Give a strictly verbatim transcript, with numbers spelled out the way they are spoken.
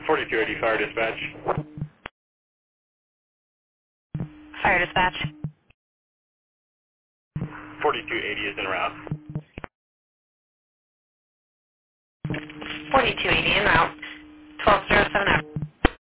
forty-two eighty Fire Dispatch. Fire dispatch. forty-two eighty is en route. forty-two eighty en route. twelve oh seven.